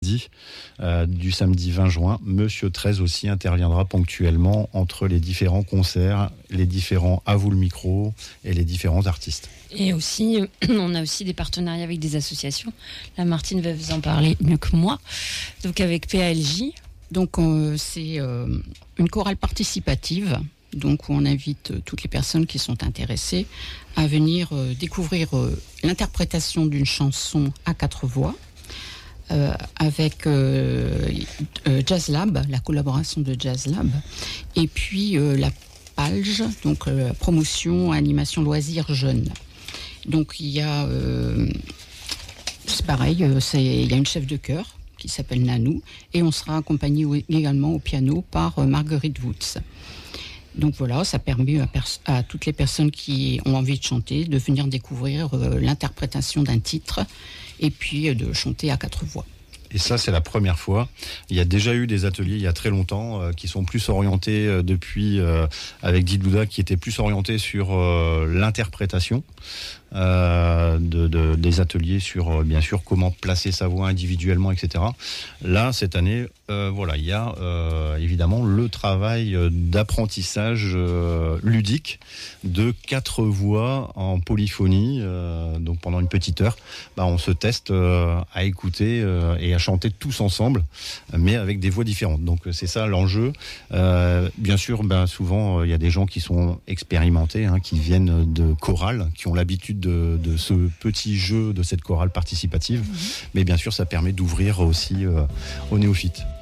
Du samedi 20 juin. Monsieur 13 aussi interviendra ponctuellement entre les différents concerts, les différents à vous le micro et les différents artistes. Et aussi, on a aussi des partenariats avec des associations. Là, Martine va vous en parler mieux que moi. Donc avec PALJ. Donc c'est une chorale participative, donc où on invite toutes les personnes qui sont intéressées à venir découvrir l'interprétation d'une chanson à 4 voix. Avec Jazz Lab, la collaboration de Jazz Lab, et puis la PALJ, donc promotion, animation, loisirs jeunes. Donc il y a, c'est pareil, il y a une chef de chœur qui s'appelle Nanou, et on sera accompagné également au piano par Marguerite Woods. Donc voilà, ça permet à toutes les personnes qui ont envie de chanter de venir découvrir l'interprétation d'un titre et puis de chanter à 4 voix. Et ça, c'est la première fois. Il y a déjà eu des ateliers il y a très longtemps qui sont plus orientés depuis, avec Didouda, qui était plus orienté sur l'interprétation. Des ateliers sur bien sûr comment placer sa voix individuellement, etc. Là cette année voilà, il y a évidemment le travail d'apprentissage ludique de 4 voix en polyphonie, donc pendant une petite heure on se teste à écouter et à chanter tous ensemble, mais avec des voix différentes. Donc c'est ça l'enjeu. Bien sûr souvent il y a des gens qui sont expérimentés, qui viennent de chorales, qui ont l'habitude de ce petit jeu, de cette chorale participative. Mais bien sûr, ça permet d'ouvrir aussi aux néophytes.